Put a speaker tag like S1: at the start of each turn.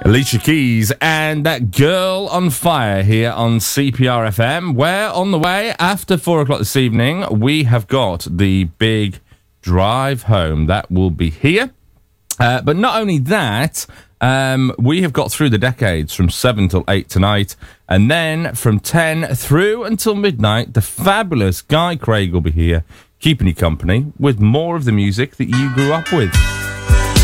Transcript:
S1: Alicia Keys and That Girl on Fire here on CPR FM, where on the way after 4 o'clock this evening, we have got the big drive home that will be here. But not only that, we have got through the decades from 7 till 8 tonight. And then from 10 through until midnight, the fabulous Guy Craig will be here, keeping you company with more of the music that you grew up with.